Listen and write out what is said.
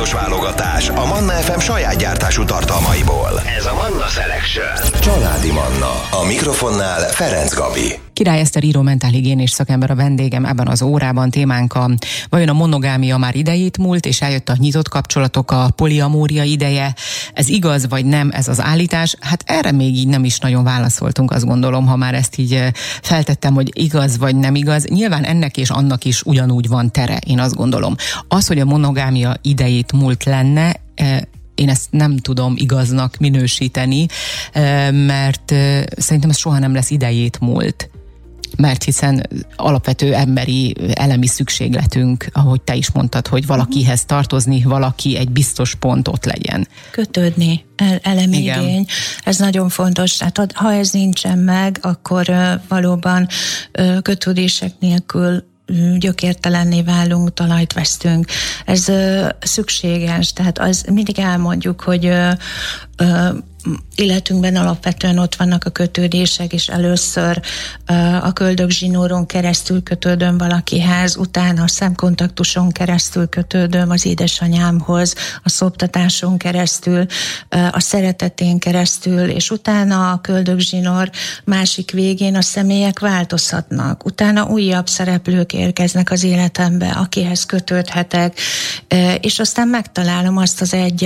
századondos válogatás a Manna FM saját gyártású tartalmaiból. Ez a Manna Selection. Családi Manna. A mikrofonnál Ferenc Gabi. Király Eszter író mentálhigiénés szakember a vendégem ebben az órában. Témánk vajon a monogámia már idejét múlt, és eljött a nyitott kapcsolatok, a poliamória ideje. Ez igaz vagy nem, ez az állítás? Hát erre még így nem is nagyon válaszoltunk, azt gondolom, ha már ezt így feltettem, hogy igaz vagy nem igaz. Nyilván ennek és annak is ugyanúgy van tere, én azt gondolom. Az, hogy a monogámia idejét múlt lenne, én ezt nem tudom igaznak minősíteni, mert szerintem ez soha nem lesz idejét múlt. Mert hiszen alapvető emberi elemi szükségletünk, ahogy te is mondtad, hogy valakihez tartozni, valaki egy biztos pont ott legyen. Kötődni, elemi igény. Ez nagyon fontos. Tehát ha ez nincsen meg, akkor valóban kötődések nélkül gyökértelenné válunk, talajt vesztünk. Ez szükséges, tehát az mindig elmondjuk, hogy életünkben alapvetően ott vannak a kötődések, és először a köldökzsinóron keresztül kötődöm valakihez, utána a szemkontaktuson keresztül kötődöm az édesanyámhoz, a szoptatáson keresztül, a szeretetén keresztül, és utána a köldökzsinór másik végén a személyek változhatnak. Utána újabb szereplők érkeznek az életembe, akihez kötődhetek, és aztán megtalálom azt az egyet,